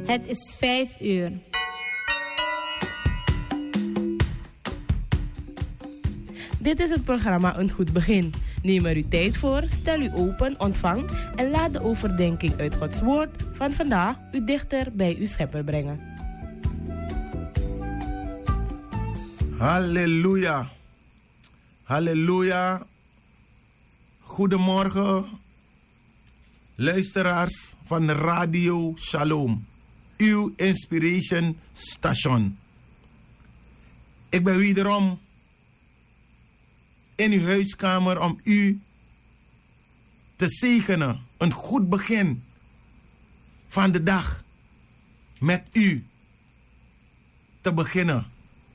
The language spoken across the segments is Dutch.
Het is 5 uur. Dit is het programma Een Goed Begin. Neem er uw tijd voor, stel u open, ontvang en laat de overdenking uit Gods Woord van vandaag u dichter bij uw Schepper brengen. Halleluja. Halleluja. Goedemorgen, luisteraars van Radio Shalom, uw Inspiration Station. Ik ben wederom in uw huiskamer om u te zegenen. Een goed begin van de dag met u te beginnen.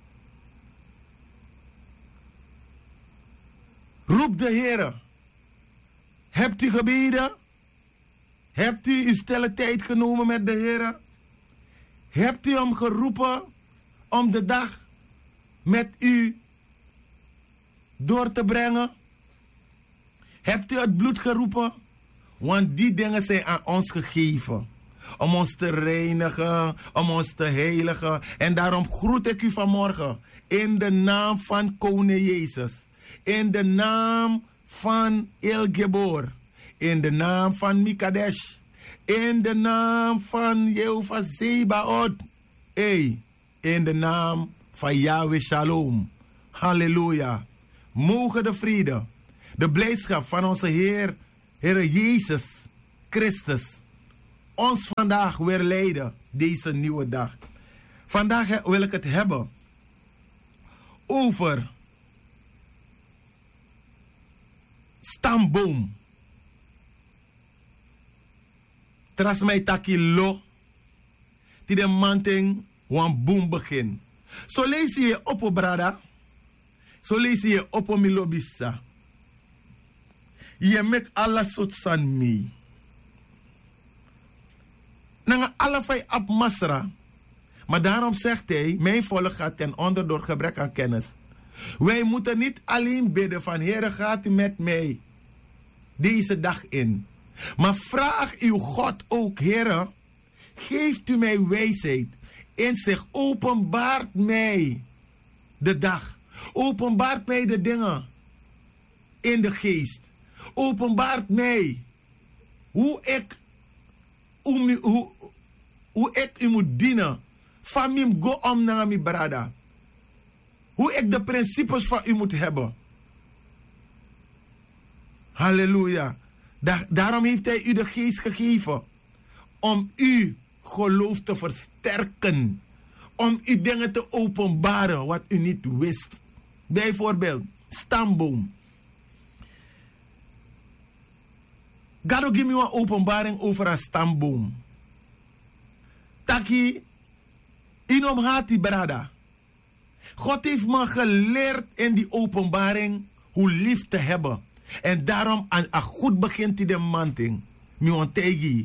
Roep de Heere. Hebt u gebeden? Hebt u uw stille tijd genomen met de Heere? Hebt u hem geroepen om de dag met u door te brengen? Hebt u het bloed geroepen? Want die dingen zijn aan ons gegeven. Om ons te reinigen, om ons te heiligen. En daarom groet ik u vanmorgen in de naam van Koning Jezus. In de naam van El Gebor. In de naam van Mikadesh. In de naam van Jehovah Zebaot. In de naam van Yahweh Shalom. Halleluja. Mogen de vrede, de blijdschap van onze Heer Jezus Christus ons vandaag weer leiden, deze nieuwe dag. Vandaag wil ik het hebben over stamboom. Tras mij taki lo, die de manting wan boom begin. Zo lees je op brada. Zo lees je op milobissa. Je met alle soort san mee. Nanga alle vijf op masra. Maar daarom zegt hij, mijn volk gaat ten onder door gebrek aan kennis. Wij moeten niet alleen bidden van Heere, gaat u met mij deze dag in. Maar vraag uw God ook, Heere, geeft u mij wijsheid. En zich openbaart mij de dag. Openbaart mij de dingen in de geest. Openbaart mij hoe ik u moet dienen. Van mim go om naar mijn brada. Hoe ik de principes van u moet hebben. Halleluja. Daarom heeft hij u de geest gegeven. Om u geloof te versterken. Om u dingen te openbaren wat u niet wist. Bijvoorbeeld, stamboom. God geef me een openbaring over een stamboom. Taki, inom hati brada. God heeft me geleerd in die openbaring hoe lief te hebben. En daarom aan een goed begint in de manting. Mi want tegi.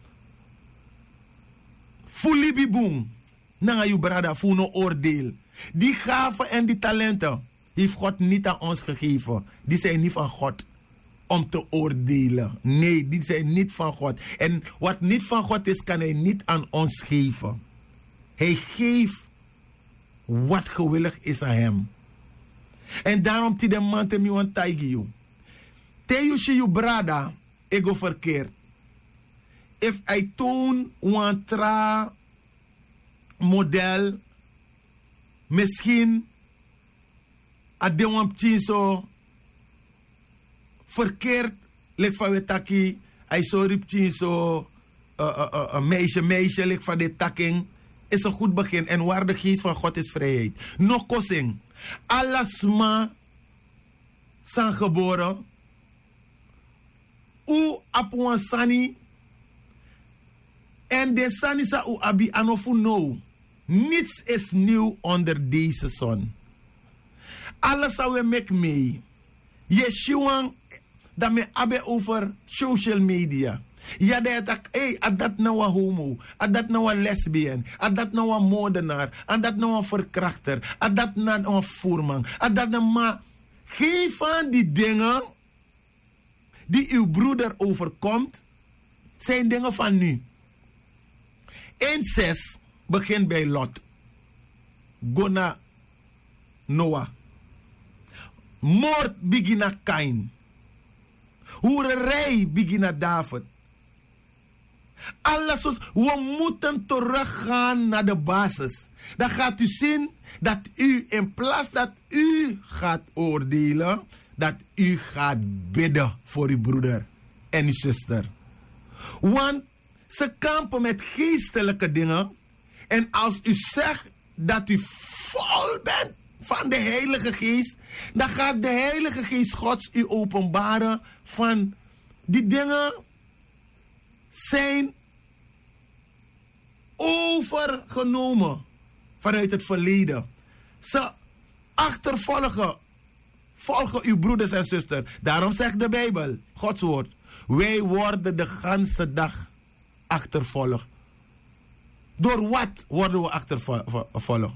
Fulibi boom. Na je brada voor no oordeel. Die gaven en die talenten heeft God niet aan ons gegeven. Die zijn niet van God om te oordelen. Nee, die zijn niet van God. En wat niet van God is, kan hij niet aan ons geven. Hij geeft wat gewillig is aan hem. En daarom ti de man te mi wan taigi you. Te you shi you brada, ego verkeerd. If I toon wan tra model, misschien at de wan zo verkeerd, lek van we taki, I so rip zo meisje, lek van de taking, is een goed begin. En waar de geest van God is vrijheid. Nog kosing. Alles ma zijn geboren. U apuan sani. En de sani sa u abi anofu no. Niets is nieuw onder deze zon. Alles zou we mek mee. Yeshua dat me abe over social media. Ja, dat dat nou een homo, dat nou een lesbien, dat nou een moordenaar, dat nou een verkrachter, dat nou een voerman, dat nou maar. Geen van die dingen die uw broeder overkomt, zijn dingen van nu. Incest begint bij Lot. Gona Noah. Moord begint naar Kain. Hoererij begint naar David. Alles, we moeten teruggaan naar de basis. Dan gaat u zien dat u in plaats dat u gaat oordelen, dat u gaat bidden voor uw broeder en uw zuster. Want ze kampen met geestelijke dingen. En als u zegt dat u vol bent van de Heilige Geest, dan gaat de Heilige Geest Gods u openbaren van die dingen zijn overgenomen vanuit het verleden. Ze volgen uw broeders en zusters. Daarom zegt de Bijbel, Gods woord, wij worden de ganse dag achtervolgd. Door wat worden we achtervolgd?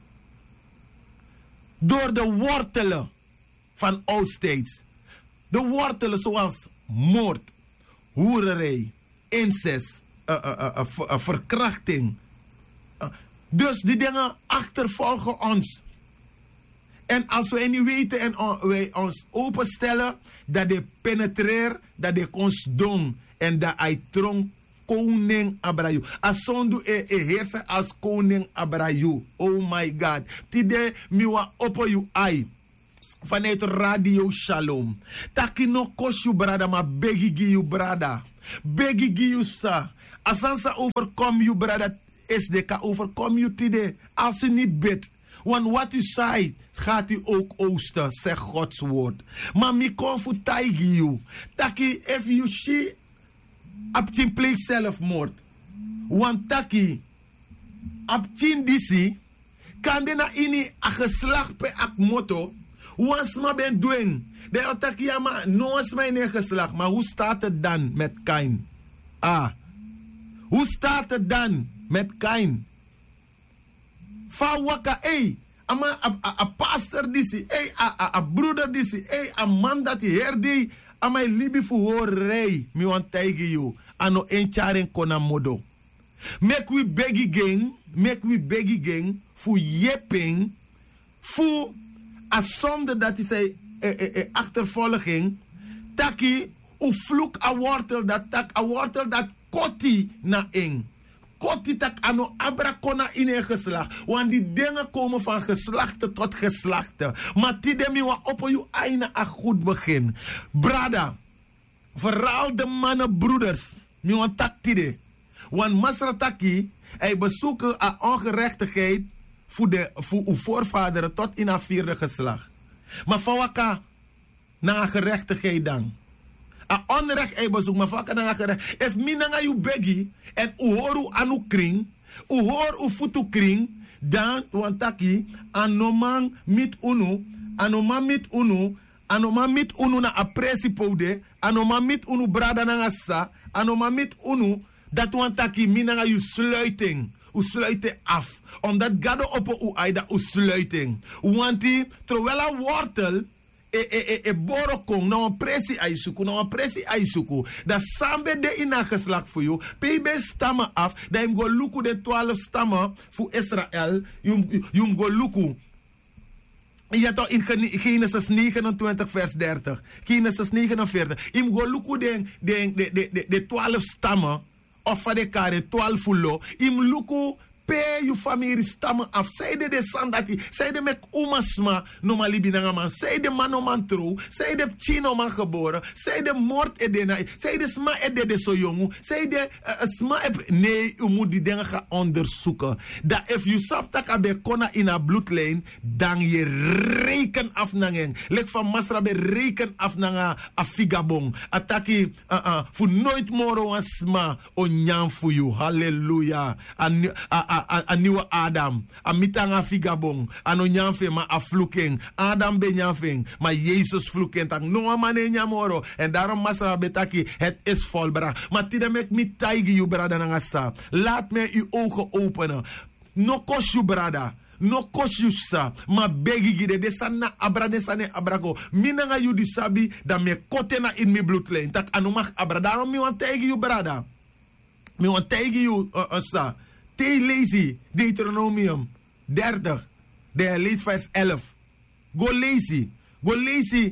Door de wortelen van oudstijds. De wortelen zoals moord, hoererij, incest, verkrachting. Dus die dingen achtervolgen ons. En als wij niet weten en wij ons openstellen, dat de penetreer, dat de ons doen en dat hij tronk koning Abraham. Als zo'n doe heerser als koning Abraham. Oh my God. Tide miwa open you eye. Vanuit Radio Shalom. Takino kosju brada ma begi gi you brada. Begi gi you sa. Asansa overkom you brada. SDK overkom you tide. Als u niet bidt. Want wat u zei, gaat u ook oosten, zegt Gods woord. Maar mi kon voor taigi you. Taki, if you see, aptin pleeg zelfmoord. Want taki, aptin disi, kan de na ini a geslacht pe ak motto. Wans ma ben doen. De otaki ja ma, no is mijn geslacht. Maar hoe staat het dan met Kain? Hoe staat het dan met Kain? Fa waka, a pastor disi, a broeder disi, a man dat die herdi, a my libi fu horrei, mi wan taigi you, ano encharen kona modo. Make we begi gang, fu yeping, fu a zonde dat is achtervolging, taki, u vloek a wortel dat koti na eng. Koti tak ano abrakona in een geslacht. Want die dingen komen van geslachten tot geslachten. Maar die demi wa op je einde een goed begin. Brada, vooral de mannen broeders. Mi want tak tide. Want masrataki, hij bezoeken een ongerechtigheid voor uw voorvaderen tot in een vierde geslacht. Maar van waka na een gerechtigheid dan. A onrecht ei bezoek, maar vaak na gerecht. If minanga you begi en u hoor anu kring, u hoor u futu kring, dan wantaki anoman mit unu, anoman mit unu na apresi pode, anoman mit unu brada na asa, anoman mit unu dat wantaki minanga you sluiting. U sluiten af. Omdat gado op u aida u sluiting. Want terwijl een wortel borokong na een pressie aisuku. Dat sambe de ina geslacht voor jou. PB stammen af. Dat je go luku de 12 stammen voor Israël. Je go luku. Je toch in Genesis 29 vers 30. Genesis 49. Je go luku de 12 stammen. Of van de kare 12 fulo. Je luku pe je familie stammen af. Zij de sandati. Zij de mek umasma normali binangaman. Zij de man man trouw. Zij de chino man geboren. Zij de moord edena. Zij de sma edede so jongu. Zij de sma nee, u moet die dingen gaan onderzoeken. Dat if you saptak abe kona in a bloedlijn, dan je reken af nangen. Lek van masra be reken af nanga a figabong. Ataki voor nooit moro an sma onyan voor you. Halleluja. A nieuwe Adam. A mitanga figabong. Ano nyanfe ma a vloeking. Adam ben nyanfing. Maar Jezus vloeking. Tak no mane nyamoro. En daarom masra betaki. Het is volbracht. Maar tida mek mi taigi you brada nangasa. Laat mij uw ogen openen. No kost you brada. No kost you sa. Ma begi gide. De sana abra de sane abrago. Minanga you di sabi. Da me kotena in mi bloedlijn. Tak ano mag abra. Daarom mi want taigi you brada. Mi want taigi you sa. Te lazy, Deuteronomium 30, de lees vers 11. Go lazy,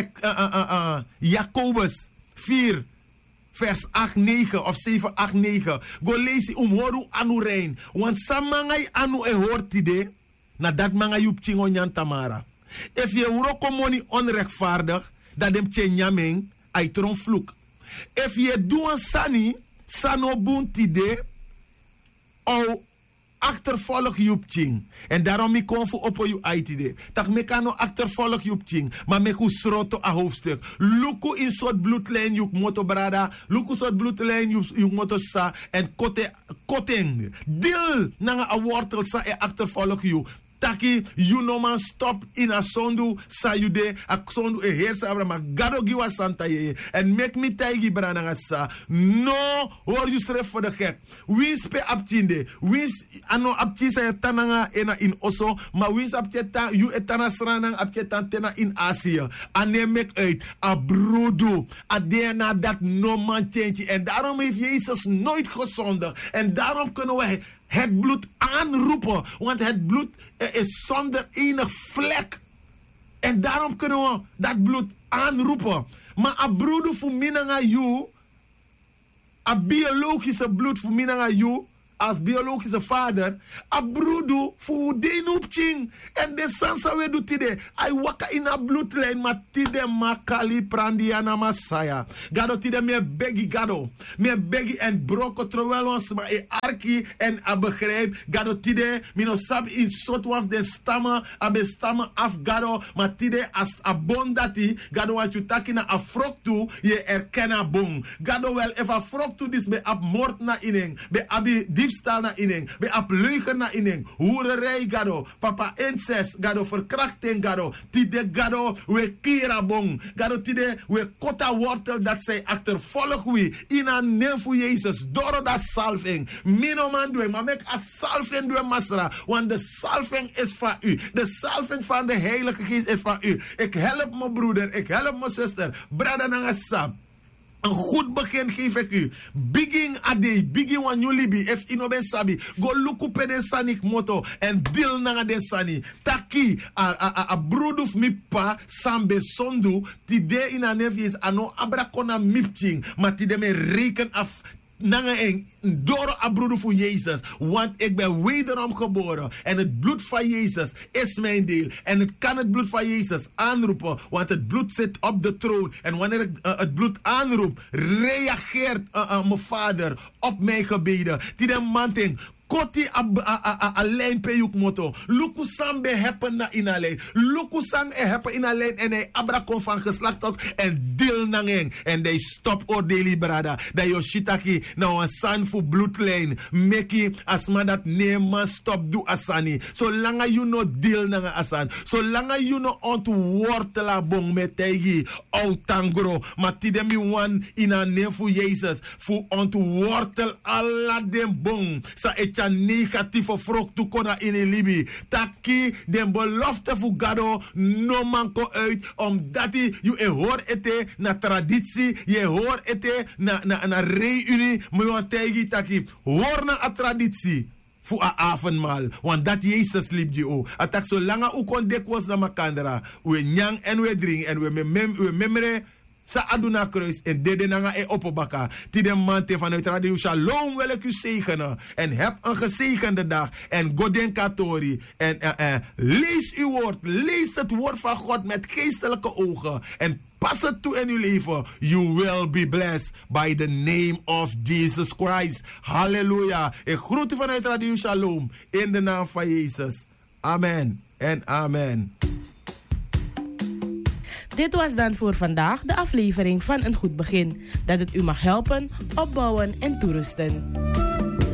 Jacobus 4, vers 8, 9 of 7, 8, 9. Go lazy horu anu rein. Want samangay anu hoort ide, na dat manga yup chingo nyan tamara. If je uroko money onrechtvaardig, dat dem chen nyaming, ay tron vloek. If je doe sani, sano buntide, au achtervolg Joepching. En daarom ik kom voor op je uitide. Tak me kan achtervolg Joepching. Maar me ku sroto a hoofdstuk. Luku in soort bloedlijn juk moto brada. Luku soort bloedlijn juk moto sa. En koteng. Deel nanga a wortel sa e achtervolg you. Taki, you no man stop in a sondu sayude, a sondu e heersa abrama, gado giwa santa ye, and make me taigi brananga sa. No, hoor you stref voor de gek. Wins pe aptinde, wins ano aptisa e tananga ena in oso, maar wins apteta, you etana sranang aptetan tena in Azië. Ane mek uit, a brodo, a DNA dat no man change. En daarom heeft Jezus nooit gezondigd. En daarom kunnen we het bloed aanroepen. Want het bloed is zonder enig vlek. En daarom kunnen we dat bloed aanroepen. Maar a broeder voor minanga you, a biologische bloed voor minanga you, als biologische vader, a broeder voor de noepching. En de sansa we doet tide. Ai waka in a bloedlijn, maar tide makali prandiana masaya. Gado tide me begi gado. Me begi en broko terwijl ons maar e arki en a begrijp. Gado tide, mino sab in soort waf de stammen, abe stammen af gado. Maar tide as a bondati, gado wat je takina a froktu, je erkenna bong. Gado wel, if a froktu dis be ab moord na ineng, be abi diefstal na ineng, be ab leugen na ineng, hoererij gado, papa incest gado, verkrachting gado, tide gado, we kira bong, gado tide, we kota wortel dat zij achtervolg we, in een neem voor Jezus, door dat salving, mino man doen, maar mek a salving doen masra, want de salving is van u, de salving van de Heilige Geest is van u. Ik help mijn broeder, ik help mijn zuster, brada nangasa. Een goed begin geef ik u. Begin a day, begin wan you libi. If ino ben sabi, go look up in sanik moto en deal na den sani. Taki a brood mi pa sambe sondu ti de in a nevis ano abrakona mipching, maar ti de me reken af. Nanga eng door a broeder voor Jezus. Want ik ben wederom geboren. En het bloed van Jezus is mijn deel. En het kan het bloed van Jezus aanroepen. Want het bloed zit op de troon. En wanneer ik het bloed aanroep, reageert mijn vader op mijn gebeden. Die de manting. Koti alleen peyuk moto. Luku sambe heppen na in alleen. Luku sang heppen in alleen. En hij abrakon van geslacht op. En deel nangeng. En hij stop oordeli brada. Dat yoshitaki na een san voor bloedlijn. Meki asma dat neema stop do asani. Zolang you no deel nanga asan. Zolang you no ontwortela bong met tegi. Outangro. Maar tidemi wan in een neem voor Jezus. Voor ontwortel alla den bong. Sa tja negatieve vrok toekona in een libi. Taki den belofte voor gado no manko uit. Omdat je hoort ete na traditie. Je hoort ete na reunie. Maar je tegi taki. Hoor na a traditie. Voor een avondmaal. Want dat Jezus liep je ook. Atak zolang u kon dikwijls naar makandra. We nyang en we drink. En we memre. Sa aduna kruis en dede nanga e opobaka. Tide mante vanuit Radio Shalom wil ik u zegenen. En heb een gezegende dag. En Godenkatori. En lees uw woord. Lees het woord van God met geestelijke ogen. En pas het toe in uw leven. You will be blessed by the name of Jesus Christ. Halleluja. Ik groet u vanuit Radio Shalom. In de naam van Jezus. Amen en amen. Dit was dan voor vandaag de aflevering van Een Goed Begin. Dat het u mag helpen, opbouwen en toerusten.